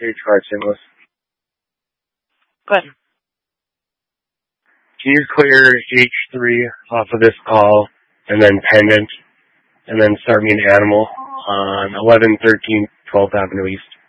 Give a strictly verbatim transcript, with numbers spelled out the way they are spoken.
H card Saint Louis. Go ahead. Can you clear H three off of this call, and then pendant, and then start me an animal on eleven thirteen twelfth Avenue East?